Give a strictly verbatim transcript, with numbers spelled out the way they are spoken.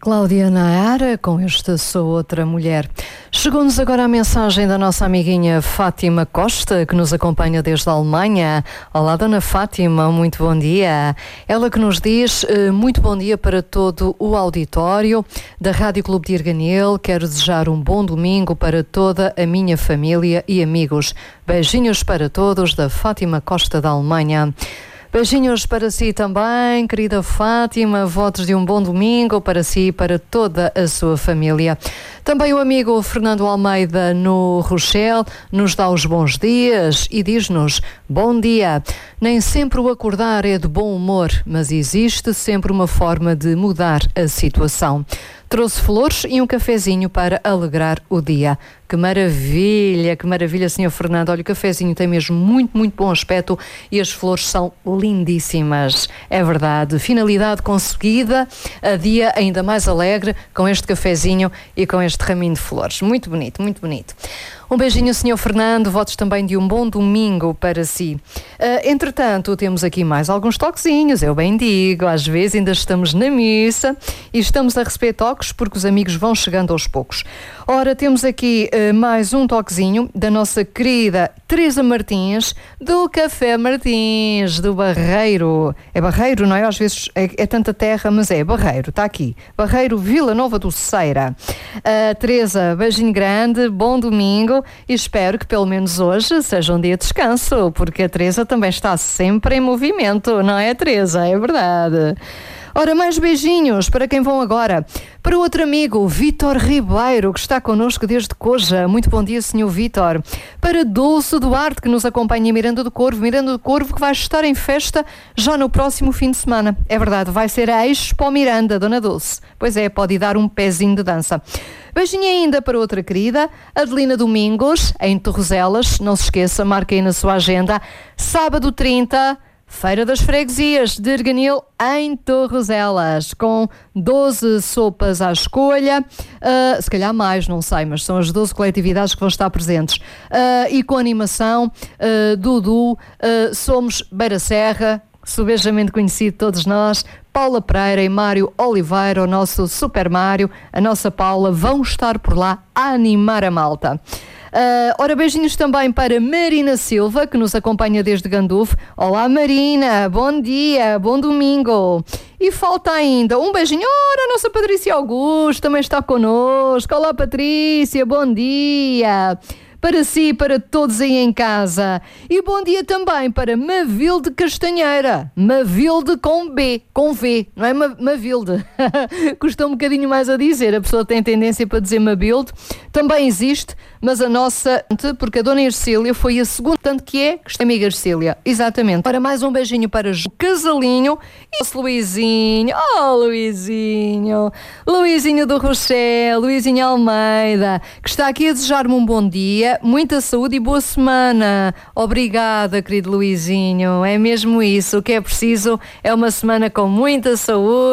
Cláudia Nayara, com este Sou Outra Mulher. Chegou-nos agora a mensagem da nossa amiguinha Fátima Costa, que nos acompanha desde a Alemanha. Olá, dona Fátima, muito bom dia. Ela que nos diz, muito bom dia para todo o auditório da Rádio Clube de Arganil. Quero desejar um bom domingo para toda a minha família e amigos. Beijinhos para todos, da Fátima Costa da Alemanha. Beijinhos para si também, querida Fátima, votos de um bom domingo para si e para toda a sua família. Também o amigo Fernando Almeida no Rochelle nos dá os bons dias e diz-nos: bom dia. Nem sempre o acordar é de bom humor, mas existe sempre uma forma de mudar a situação. Trouxe flores e um cafezinho para alegrar o dia. Que maravilha, que maravilha, senhor Fernando. Olha, o cafezinho tem mesmo muito, muito bom aspecto e as flores são lindíssimas. É verdade. Finalidade conseguida, a dia ainda mais alegre com este cafezinho e com este raminho de flores. Muito bonito, muito bonito. Um beijinho, senhor Fernando. Votos também de um bom domingo para si. Uh, entretanto, temos aqui mais alguns toquezinhos. Eu bem digo, às vezes ainda estamos na missa e estamos a receber toques porque os amigos vão chegando aos poucos. Ora, temos aqui uh, mais um toquezinho da nossa querida Teresa Martins, do Café Martins, do Barreiro. É Barreiro, não é? Às vezes é, é tanta terra, mas é Barreiro, está aqui. Barreiro, Vila Nova do Ceira. Uh, Teresa, beijinho grande, bom domingo e espero que pelo menos hoje seja um dia de descanso, porque a Teresa também está sempre em movimento, não é, Teresa? É verdade. Ora, mais beijinhos para quem vão agora. Para o outro amigo, Vítor Ribeiro, que está connosco desde Coja. Muito bom dia, senhor Vítor. Para Dulce Duarte, que nos acompanha em Miranda do Corvo. Miranda do Corvo, que vai estar em festa já no próximo fim de semana. É verdade, vai ser a Expo Miranda, dona Dulce. Pois é, pode dar um pezinho de dança. Beijinho ainda para outra querida, Adelina Domingos, em Torroselas. Não se esqueça, marque aí na sua agenda. Sábado trinta... Feira das Freguesias de Arganil em Torroselas, com doze sopas à escolha, uh, se calhar mais, não sei, mas são as doze coletividades que vão estar presentes. Uh, e com animação, uh, Dudu, uh, Somos Beira Serra, subejamente conhecido todos nós, Paula Pereira e Mário Oliveira, o nosso Super Mário, a nossa Paula, vão estar por lá a animar a malta. Uh, ora, beijinhos também para Marina Silva, que nos acompanha desde Gandufo. Olá, Marina, bom dia, bom domingo. E falta ainda um beijinho. Ora, a nossa Patrícia Augusto também está connosco. Olá, Patrícia, bom dia. Para si e para todos aí em casa. E bom dia também para Mavilde Castanheira. Mavilde com B, com V, não é Ma- Mavilde. Custa um bocadinho mais a dizer, a pessoa tem tendência para dizer Mabilde. Também existe, mas a nossa, porque a dona Ercília foi a segunda, tanto que é, que está amiga Ercília. Exatamente. Para mais um beijinho para o Casalinho e o Luizinho. Oh, Luizinho. Luizinho do Rochelle, Luizinho Almeida, que está aqui a desejar-me um bom dia. Muita saúde e boa semana. Obrigada, querido Luizinho. É mesmo isso. O que é preciso é uma semana com muita saúde.